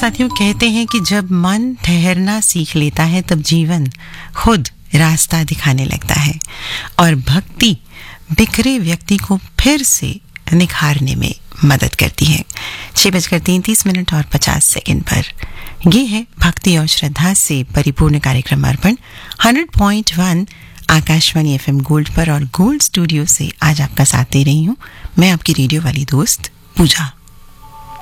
साथियों, कहते हैं कि जब मन ठहरना सीख लेता है तब जीवन खुद रास्ता दिखाने लगता है और भक्ति बिखरे व्यक्ति को फिर से निखारने में मदद करती है। 6:33 और 50 सेकंड पर ये है भक्ति और श्रद्धा से परिपूर्ण कार्यक्रम अर्पण 100.1 आकाशवाणी FM गोल्ड पर और गोल्ड स्टूडियो से आज आपका साथ दे रही हूँ मैं, आपकी रेडियो वाली दोस्त पूजा।